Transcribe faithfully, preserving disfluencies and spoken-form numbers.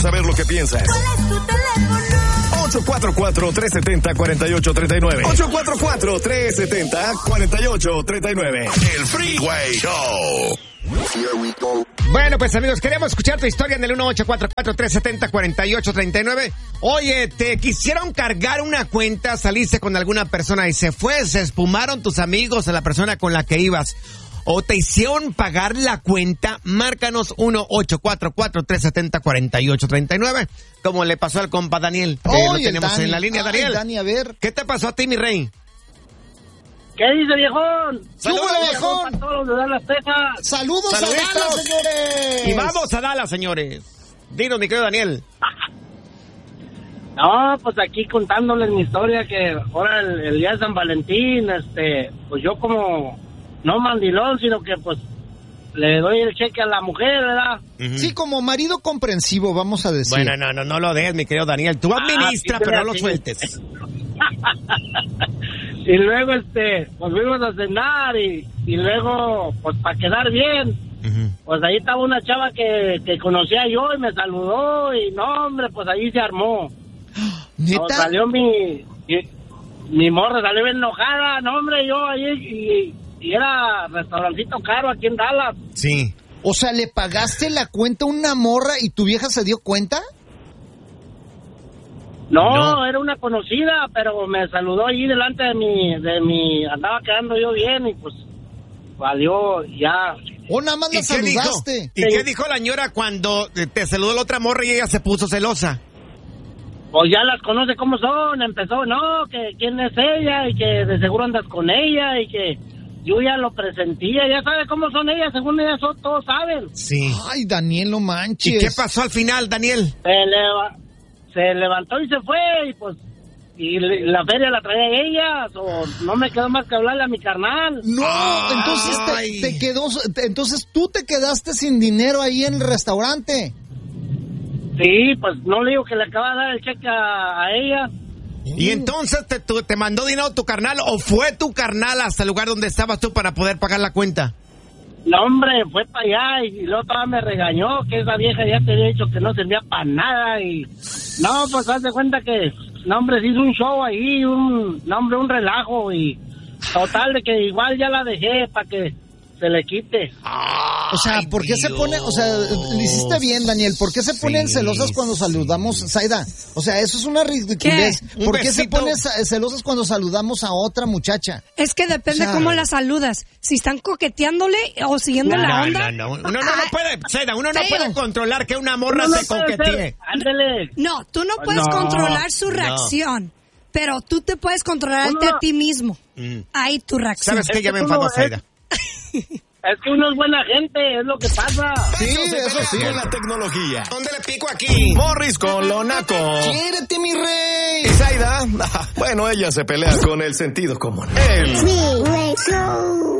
saber lo que piensas. ¿Cuál es tu teléfono? ocho cuatro cuatro, tres siete cero, cuatro ocho tres nueve. ocho cuatro cuatro, tres siete cero, cuatro ocho tres nueve. El Freeway Show. Bueno, pues amigos, queremos escuchar tu historia en el uno ocho cuatro cuatro, tres siete cero, cuatro ocho tres nueve. Oye, te quisieron cargar una cuenta, saliste con alguna persona y se fue, se espumaron tus amigos a la persona con la que ibas. O te hicieron pagar la cuenta, márcanos uno ocho cuatro cuatro, tres siete cero, cuatro ocho tres nueve, como le pasó al compa Daniel, que oh, lo tenemos Dani. en la línea. Ay, Daniel, Dani, a ver. ¿qué te pasó a ti, mi rey? ¿Qué dice, viejón? ¡Saludos, viejón! Para todos los de Dallas, Texas. ¡Saludos Saluditos. a Dallas, señores! Y vamos a Dallas, señores. Dinos, mi querido Daniel. No, pues aquí contándoles mi historia, que ahora el, el día de San Valentín, este, pues yo como, no mandilón, sino que pues le doy el cheque a la mujer, ¿verdad? Uh-huh. Sí, como marido comprensivo, vamos a decir. Bueno, no, no, no lo des, mi querido Daniel. Tú administra, Ah, sí, pero no lo sí. sueltes. Y luego, este, pues fuimos a cenar y, y luego, pues para quedar bien, Uh-huh. pues ahí estaba una chava que, que conocía yo y me saludó y no, hombre, pues ahí se armó. ¿Neta? No, salió mi, mi, mi morra, salió bien enojada, no, hombre, yo ahí, y, y era restaurancito caro aquí en Dallas. Sí. O sea, ¿le pagaste la cuenta a una morra y tu vieja se dio cuenta? No, No. era una conocida, pero me saludó allí delante de mi, de mi, andaba quedando yo bien y pues valió ya. ¿O nada más ¿Y la qué dijo? saludaste? ¿Y qué dijo la ñora cuando te saludó la otra morra y ella se puso celosa? Pues ya las conoce cómo son, empezó, no, que quién es ella y que de seguro andas con ella y que yo ya lo presentía, ya sabe cómo son ellas, según ellas son, todos saben. Sí. Ay, Daniel, no manches. ¿Y qué pasó al final, Daniel? Se, leva- se levantó y se fue y pues, y le- la feria la traía ella, o no me quedó más que hablarle a mi carnal. No, Ay. entonces te, te quedó, te- entonces tú te quedaste sin dinero ahí en el restaurante. Sí, pues no le digo que le acaba de dar el cheque a, a ella. ¿Y entonces te, tu- te mandó dinero tu carnal o fue tu carnal hasta el lugar donde estabas tú para poder pagar la cuenta? No, hombre, fue para allá y, y luego todavía me regañó que esa vieja ya te había dicho que no servía para nada y... No, pues haz de cuenta que, no, hombre, se hizo un show ahí, un, no, hombre, un relajo y total de que igual ya la dejé para que se le quite. O sea, Ay, ¿por qué se Dios. pone, o sea, le hiciste bien, Daniel, ¿por qué se ponen Sí, celosas cuando sí, saludamos, sí. Zaida? O sea, eso es una ridiculez. ¿Qué? ¿Por Un qué se besito. ponen sa- celosas cuando saludamos a otra muchacha? Es que depende O sea, cómo la saludas. Si están coqueteándole o siguiendo la No, onda. no, no. Uno no, no Ay, puede, Zaida, uno no feo. puede controlar que una morra No, no se puede coquetee. ser. Ándele. No, tú no puedes No. controlar su No. reacción. Pero tú te puedes controlar Uno- a ti mismo. Mm. Ahí tu reacción. ¿Sabes qué? Es Ya que me tú enfadó no- Zaida. Es que uno es buena gente, es lo que pasa. Sí, Se eso pelea sí. con la tecnología. ¿Dónde le pico aquí? Morris con lo naco. ¡Quiérete, mi rey! ¿Y Zaida? Bueno, ella se pelea con el sentido común. El Freeway Show.